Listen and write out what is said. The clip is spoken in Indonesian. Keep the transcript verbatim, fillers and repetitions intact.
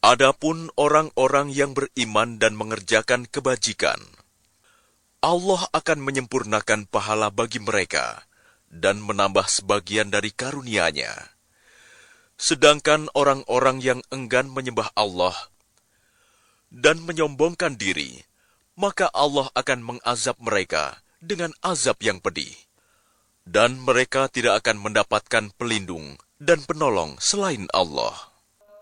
Adapun orang-orang yang beriman dan mengerjakan kebajikan, Allah akan menyempurnakan pahala bagi mereka dan menambah sebagian dari karunia-Nya. Sedangkan orang-orang yang enggan menyembah Allah dan menyombongkan diri, maka Allah akan mengazab mereka dengan azab yang pedih. Dan mereka tidak akan mendapatkan pelindung dan penolong selain Allah.